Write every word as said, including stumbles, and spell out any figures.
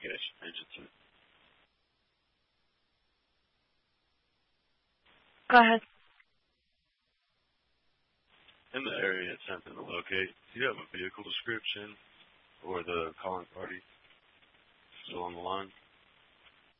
investigation agency. Go ahead. In the area attempting to locate, do you have a vehicle description or the calling party still on the line?